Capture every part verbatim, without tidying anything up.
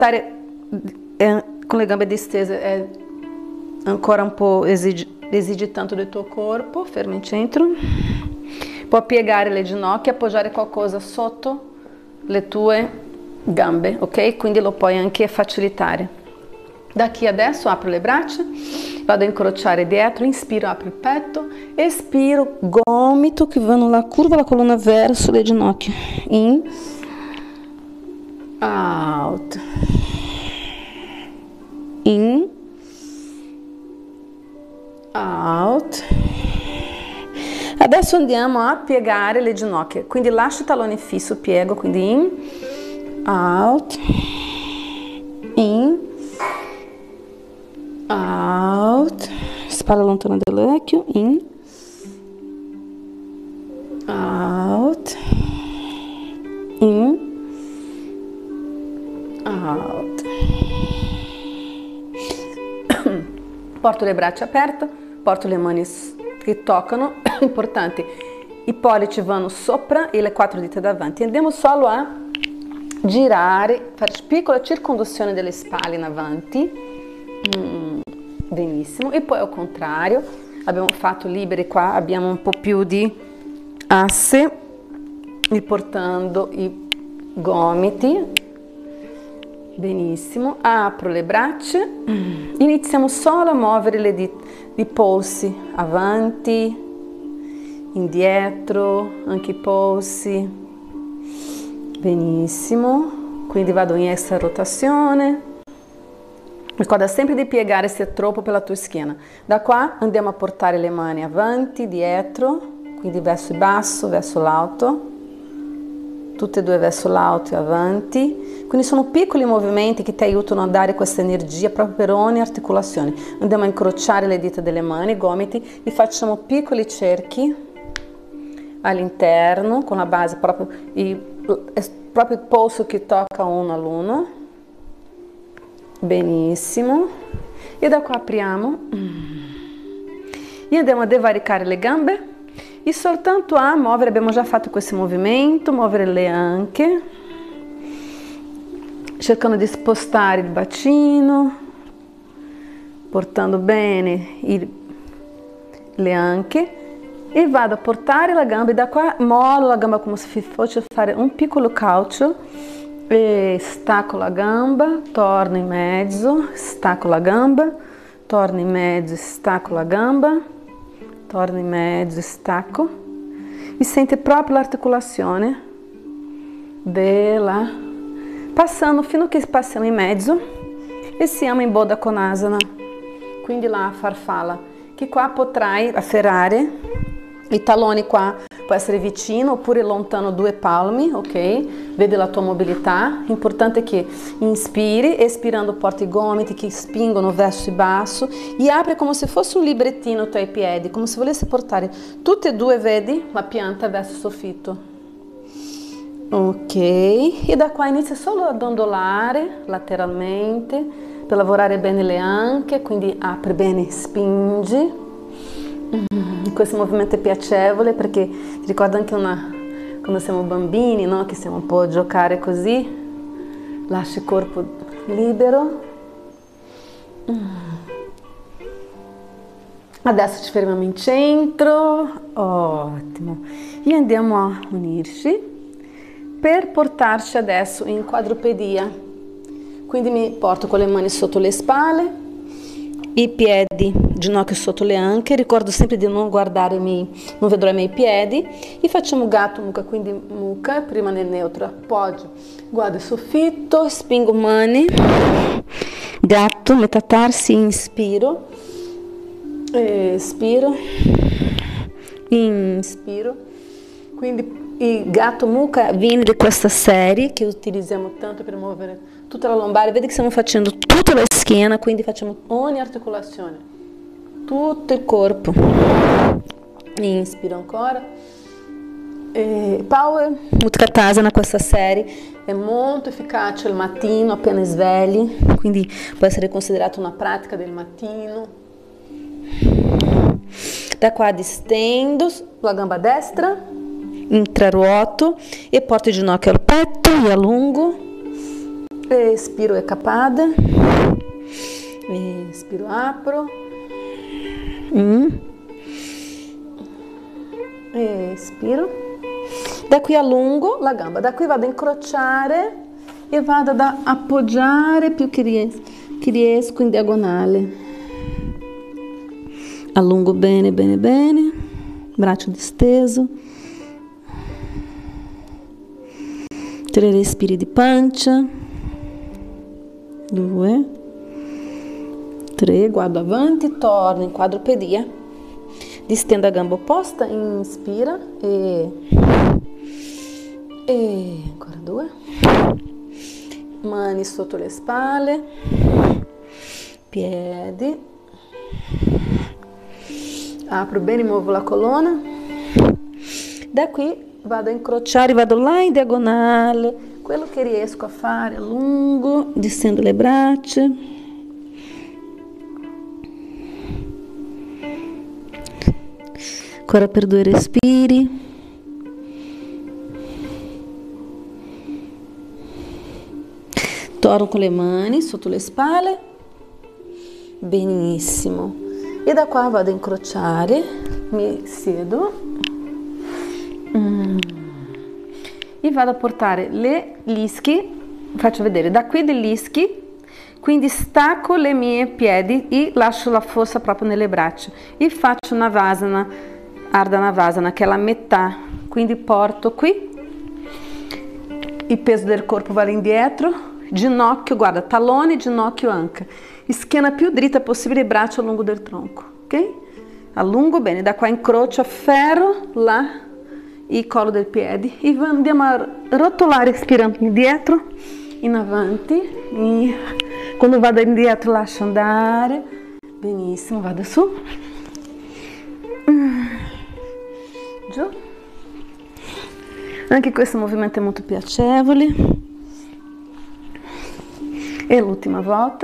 stare eh, con le gambe distese è ancora un po' esige, esige tanto del tuo corpo, fermi in centro. Puoi piegare le ginocchia, appoggiare qualcosa sotto le tue gambe, ok? Quindi lo puoi anche facilitare. Da qui adesso apro le braccia, vado a incrociare dietro, inspiro, apro il petto, espiro, gomito che vanno la curva la colonna verso le ginocchia. In, out, in, out. Adesso andiamo a piegare le ginocchia, quindi lascio il tallone fisso, piego, quindi in, out, in, out, spalla lontana dall'orecchio, in, out, in, out. Porto le braccia aperte, porto le mani che toccano, importante, i pollici vanno sopra e le quattro dita davanti. Andiamo solo a girare, fare piccola circonduzione delle spalle in avanti, mm, benissimo, e poi al contrario, abbiamo fatto liberi qua, abbiamo un po' più di asse, riportando i gomiti, benissimo, apro le braccia, iniziamo solo a muovere le dita, i polsi avanti, indietro, anche i polsi, benissimo, quindi vado in extra rotazione, ricorda sempre di piegare se è troppo per la tua schiena. Da qua andiamo a portare le mani avanti, dietro, quindi verso il basso, verso l'alto, tutte e due verso l'alto e avanti. Quindi sono piccoli movimenti che ti aiutano a dare questa energia proprio per ogni articolazione. Andiamo a incrociare le dita delle mani, gomiti, e facciamo piccoli cerchi all'interno con la base proprio, il, proprio il polso che tocca uno all'uno. Benissimo. E da qua apriamo e andiamo a devaricare le gambe e soltanto a muovere, abbiamo già fatto questo movimento, muovere le anche, cercando di spostare il bacino, portando bene il, le anche, e vado a portare la gamba, e da qua mollo la gamba come se fosse fare un piccolo calcio, e stacco la gamba, torno in mezzo, stacco la gamba, torno in mezzo, stacco la gamba, torno in mezzo e stacco, e sente proprio l'articolazione della, passando fino a che passiamo in mezzo e siamo in Baddha Konasana, quindi la farfalla, che qua potrai afferrare i talloni, qua può essere vicino oppure lontano due palmi, ok? Vedi la tua mobilità, importante che inspiri, espirando porti i gomiti che spingono verso il basso e apri come se fosse un librettino tra i piedi, come se volessi portare tutte e due, vedi, la pianta verso il soffitto. Ok, e da qua inizia solo ad ondolare lateralmente per lavorare bene le anche, quindi apri bene, spingi. Questo movimento è piacevole perché ti ricorda anche una, quando siamo bambini, no? Che stiamo un po' a giocare così, lasci il corpo libero. Adesso ci fermiamo in centro, ottimo, e andiamo a unirci per portarci adesso in quadrupedia, quindi mi porto con le mani sotto le spalle, i piedi, ginocchio sotto le anche, ricordo sempre di non guardare i miei, non vedrò i miei piedi, e facciamo gatto mucca, quindi mucca, prima nel neutro, appoggio, guardo il soffitto, spingo mani, gatto, metà tarsi, inspiro, espiro, inspiro, quindi il gatto mucca viene di questa serie che utilizziamo tanto per muovere tutta la lombare, vedi che stiamo facendo tutta la schiena, quindi facciamo ogni articolazione, tutto il corpo. Inspiro ancora, e Power Utkatasana, questa serie è molto efficace al mattino appena svegli, quindi può essere considerata una pratica del mattino. Da qua distendo la gamba destra, intraruoto e porto il ginocchio al petto e allungo, Respiro e capada. Respiro, apro. Mm. Espiro. Da qui allungo la gamba, da qui vado a incrociare e vado ad appoggiare più che riesco, che riesco in diagonale. Allungo bene, bene, bene, braccio disteso. Tre respiri di pancia. Due. Tre, guardo avanti, torno in quadrupedia. Distendo a gamba opposta, inspira e... e ancora due. Mani sotto le spalle, piedi, apro bene, muovo la colonna. Da qui vado a incrociare, vado là in diagonale, quello che riesco a fare, allungo, distendo le braccia. Ancora per due respiri. Torno con le mani sotto le spalle. Benissimo. E da qua vado a incrociare, mi siedo mm. e vado a portare le ischi, faccio vedere, da qui degli ischi, quindi stacco le mie piedi e lascio la forza proprio nelle braccia e faccio Navasana, Ardha Navasana, che è la metà, quindi porto qui, il peso del corpo va indietro, ginocchio, guarda, tallone, ginocchio, anca, schiena più dritta possibile, braccio a lungo del tronco, ok? Allungo bene, da qua incrocio, afferro là il collo del piede e andiamo a rotolare respirando indietro, in avanti, in... quando vado indietro lascio andare, benissimo, vado su, giù, anche questo movimento è molto piacevole, e l'ultima volta,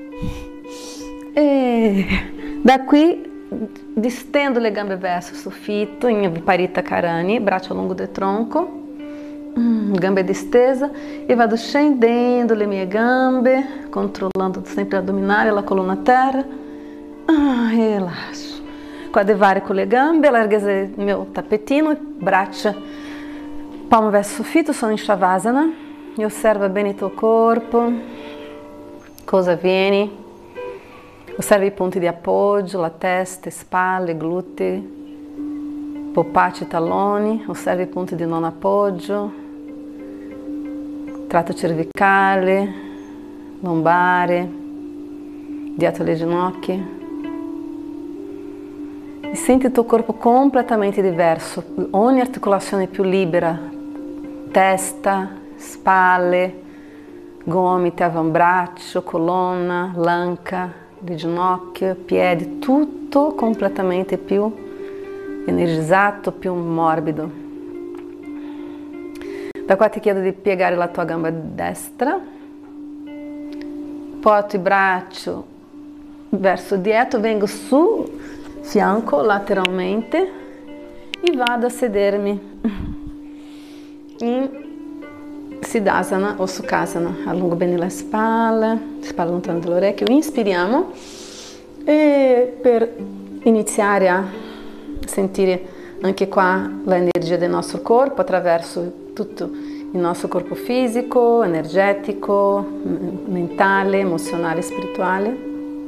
e da qui distendo le gambe verso il soffitto in Viparita Karani, braccio a lungo del tronco, gambe distesa, e vado scendendo le mie gambe, controllando sempre l'addominale, la colonna a terra, e lascio. Coadevare con le gambe, larghezza del mio tappetino, braccia, palmo verso il soffitto, sono in Shavasana, e osserva bene il tuo corpo, cosa avviene, osserva i punti di appoggio, la testa, spalle, glutei, polpacci, talloni, osserva i punti di non appoggio, tratto cervicale, lombare, dietro le ginocchia. E senti il tuo corpo completamente diverso, ogni articolazione più libera, testa, spalle, gomito, avambraccio, colonna, l'anca, le ginocchia, piedi, tutto completamente più energizzato, più morbido. Da qua ti chiedo di piegare la tua gamba destra, porto il braccio verso dietro, vengo su fianco lateralmente e vado a sedermi in Siddhasana o Sukhasana. Allungo bene la spalla, spalla lontana dall'orecchio, inspiriamo, e per iniziare a sentire anche qua l'energia del nostro corpo attraverso tutto il nostro corpo fisico, energetico, mentale, emozionale, spirituale.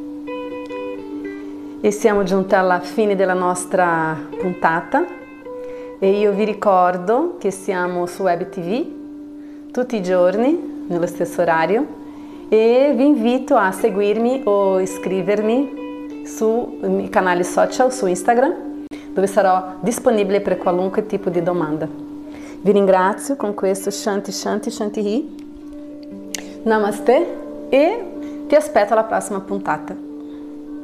E siamo giunti alla fine della nostra puntata e io vi ricordo che siamo su Web T V tutti i giorni nello stesso orario e vi invito a seguirmi o iscrivermi sui miei canali social su Instagram, dove sarò disponibile per qualunque tipo di domanda. Vi ringrazio con questo Shanti Shanti Shanti Hi. Namaste e ti aspetto alla prossima puntata.